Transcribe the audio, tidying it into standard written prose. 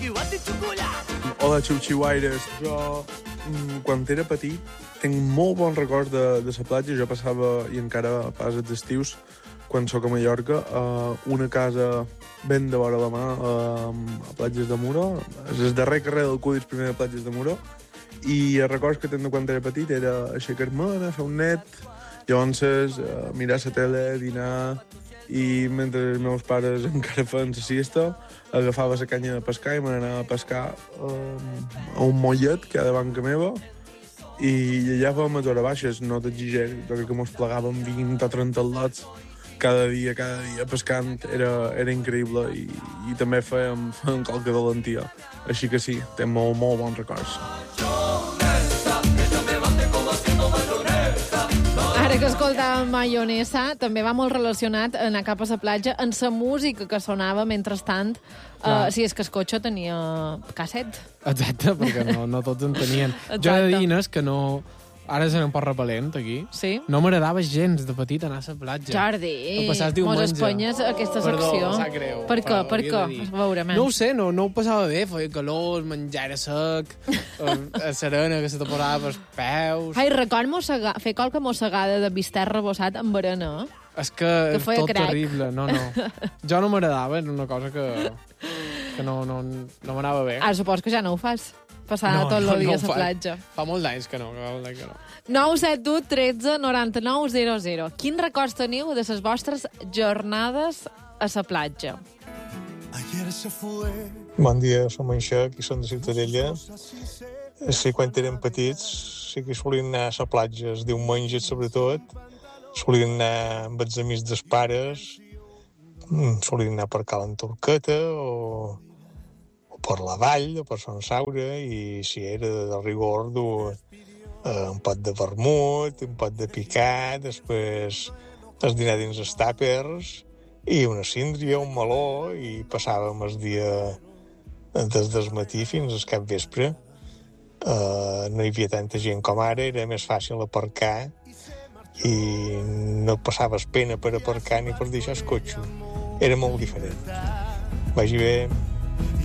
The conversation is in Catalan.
Hola, xiu-xiuaires. Jo, quan era petit, tinc molt bons records de la platja. Jo passava, i encara pas els estius, quan sóc a Mallorca, a una casa ben de vora la mà, a Platges de Muro. És el darrer carrer del Cudis, primer de Platges de Muro. I els records que tinc de quan era petit era aixecar-me, anar a fer un net, llavors mirar la tele, dinar, i mentre els meus pares encara feien la siesta, agafava la canya de pescar i me n'anava a pescar a un mollet que hi ha davant que meva, i allà fèiem les hores baixes, no t'exigero, crec que mos plegàvem 20 o 30 lots cada dia pescant, era increïble, i també fèiem qualque valentia. Així que sí, té molt bons records. Ara que escoltàvem Mayonesa, també va molt relacionat anar cap a la platja en la música que sonava mentrestant, si és que el cotxe tenia casset. Exacte, perquè no tots en tenien. Exacte. Jo he de dir, Inés, que no... Ara serà un poc repel·lent, aquí. Sí? No m'agradava gens de petit anar a la platja. Jordi, Ho passaves mos diumenge. espanyes aquesta secció. Perdó, sap greu. Per què? Per què? A veure, No ho sé, no ho passava bé, feia calor, el menjar era sec, a serena que se te posava pels peus... Ai, record fer qualque mossegada de bistec rebossat amb arena, eh? És que és feia tot crec. terrible, no. Jo no m'agradava, era una cosa que no m'anava bé. Supos que ja no ho fas. Passar tot el dia a la platja. Fa molt d'anys que no. 971 13 99 00. Quins records teniu de les vostres jornades a la platja? Bon dia, som en Xac i som de Ciutadella. Sí, quan érem petits, sí que solien anar a la platja, els diumenges sobretot. Solien anar amb els amics dels pares, solien anar per Cala Entorqueta o per la vall, o per Sant Saura, i si era de rigor, dur un pot de vermut, un pot de picat, després el dinar dins els tàpers, i una síndria, un meló, i passàvem el dia des del matí fins al capvespre. No hi havia tanta gent com ara, era més fàcil aparcar, i no passaves pena per aparcar ni per deixar el cotxe. Era molt diferent. Vagi bé.